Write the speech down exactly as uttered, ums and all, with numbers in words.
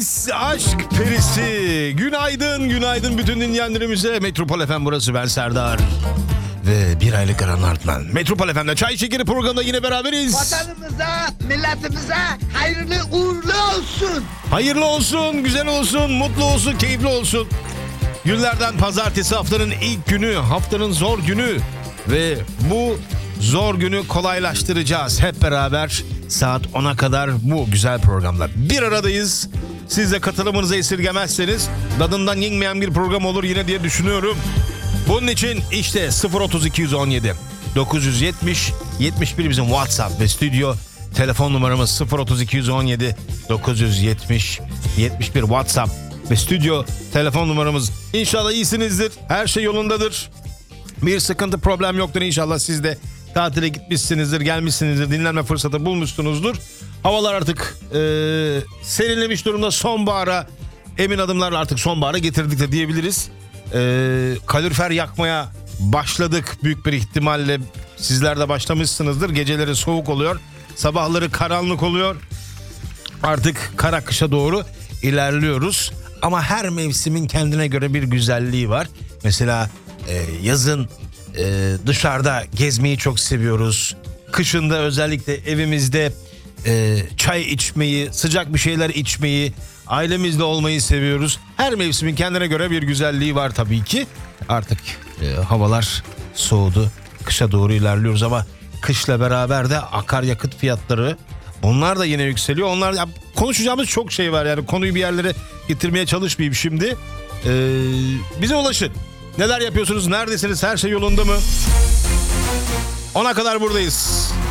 Nefis aşk perisi. Günaydın, günaydın bütün dinleyenlerimize. Metropol F M burası, ben Serdar. Ve bir aylık Aran Artman. Metropol F M'de Çay Şekeri programında yine beraberiz. Vatanımıza, milletimize hayırlı uğurlu olsun. Hayırlı olsun, güzel olsun, mutlu olsun, keyifli olsun. Günlerden pazartesi, haftanın ilk günü, haftanın zor günü. Ve bu zor günü kolaylaştıracağız hep beraber. Saat ona kadar bu güzel programla bir aradayız. Siz de katılımınızı esirgemezseniz tadından yenmeyen bir program olur yine diye düşünüyorum. Bunun için işte sıfır otuz iki on yedi dokuz yüz yetmiş yetmiş bir bizim WhatsApp ve stüdyo telefon numaramız. Sıfır otuz iki on yedi dokuz yüz yetmiş yetmiş bir WhatsApp ve stüdyo telefon numaramız. İnşallah iyisinizdir, her şey yolundadır, bir sıkıntı problem yoktur. İnşallah siz de tatile gitmişsinizdir, gelmişsinizdir, dinlenme fırsatı bulmuşsunuzdur. Havalar artık e, serinlemiş durumda, sonbahara emin adımlarla artık sonbahara getirdik de diyebiliriz. E, kalorifer yakmaya başladık büyük bir ihtimalle. Sizler de başlamışsınızdır. Geceleri soğuk oluyor, sabahları karanlık oluyor. Artık kara kışa doğru ilerliyoruz. Ama her mevsimin kendine göre bir güzelliği var. Mesela e, yazın e, dışarıda gezmeyi çok seviyoruz. Kışında özellikle evimizde e, çay içmeyi, sıcak bir şeyler içmeyi, ailemizle olmayı seviyoruz. Her mevsimin kendine göre bir güzelliği var tabii ki. Artık e, havalar soğudu, kışa doğru ilerliyoruz ama kışla beraber de akaryakıt fiyatları, onlar da yine yükseliyor. Onlar ya, konuşacağımız çok şey var, yani konuyu bir yerlere getirmeye çalışmayayım şimdi. Ee, bize ulaşın. Neler yapıyorsunuz? Neredesiniz? Her şey yolunda mı? Ona kadar buradayız.